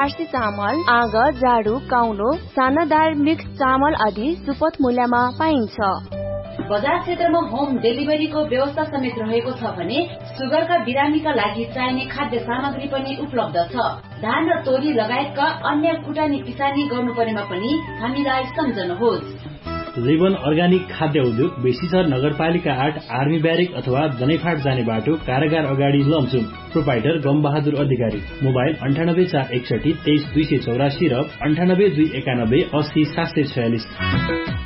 फार्सी चामल, आग, जाडु, काउलो, सानादार मिक्स चामल आदि सुपथ मूल्यमा पाइन्छ। बजार क्षेत्रमा होम डेलिभरीको व्यवस्था समेत रहेको छ भने सुगरका बिरामीका लागि चाहिने खाद्य सामग्री पनि उपलब्ध छ। धान र तोरी लगायतका अन्य कुटानी पिसानी गर्नुपर्नेमा पनि हामीलाई सम्झनुहोस्। लिबन अर्गानिक खाद्य उद्योग बेसीसर नगरपालिका 8 आर्मी ब्यारेक अथवा जनैफाट जाने बाटो कारागार अगाडि लमजुङ। प्रोपाइटर गमबहादुर अधिकारी। मोबाइल 9841 23284 र 98 291 80 746।